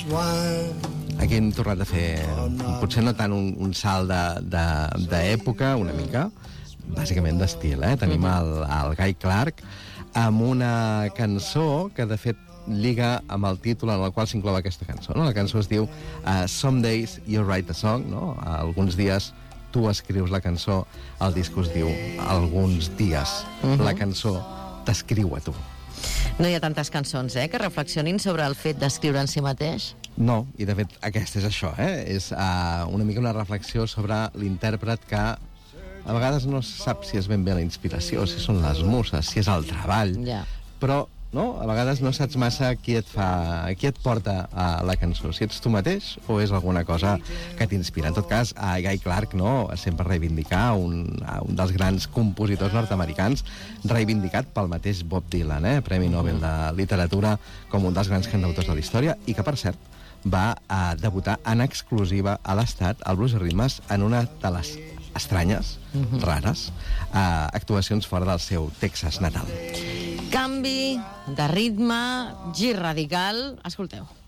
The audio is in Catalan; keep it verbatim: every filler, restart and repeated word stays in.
Aquí hem tornat a fer, potser no tant un, un salt d'època, una mica, bàsicament d'estil, eh? Tenim el, el Guy Clark amb una cançó que, de fet, lliga amb el títol en el qual s'inclou aquesta cançó, no? La cançó es diu uh, Some Days You Write a Song, no? Alguns dies tu escrius la cançó, el disc es diu Alguns dies uh-huh. La cançó t'escriu a tu. No hi ha tantes cançons, eh, que reflexionin sobre el fet d'escriure en si mateix? No, i de fet aquesta és això, eh? És uh, una mica una reflexió sobre l'intèrpret que a vegades no sap si és ben bé la inspiració, si són les muses, si és el treball, ja. Però no? A vegades no saps massa qui et fa, qui et porta a la cançó, si ets tu mateix o és alguna cosa que t'inspira. En tot cas, a Guy Clark, no, sempre reivindicar un, un dels grans compositors nord-americans, reivindicat pel mateix Bob Dylan, eh? Premi Nobel de Literatura, com un dels grans cantautors de la història, i que, per cert, va a debutar en exclusiva a l'Estat, al Blues i Ritmes, en una de les estranyes, uh-huh. rares, uh, actuacions fora del seu Texas natal. Canvi de ritme, gir radical. Escolteu.